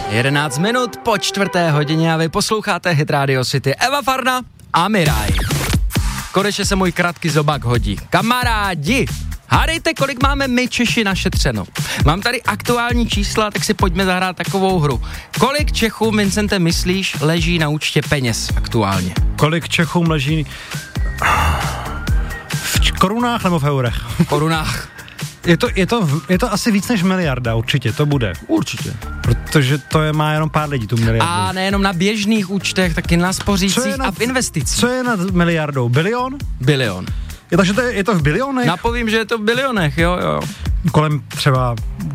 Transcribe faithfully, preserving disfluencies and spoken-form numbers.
jedenáct minut po čtvrté hodině a vy posloucháte Hit Radio City. Eva Farna a Miraj. Konečně se můj krátký zobák hodí. Kamarádi, hádejte, kolik máme my Češi našetřeno. Mám tady aktuální čísla, tak si pojďme zahrát takovou hru. Kolik Čechům, Vincente, myslíš, leží na účtě peněz aktuálně? Kolik Čechům leží v korunách nebo v eurech? V korunách. Je to, je, to, je to asi víc než miliarda, určitě, to bude. Určitě. Protože to je, má jenom pár lidí, tu miliardu. A nejenom na běžných účtech, taky na spořících a v investicích. Co je nad miliardou? Bilion? Bilion. Je, takže to je, je to v bilionech? Napovím, že je to v bilionech, jo, jo. Kolem třeba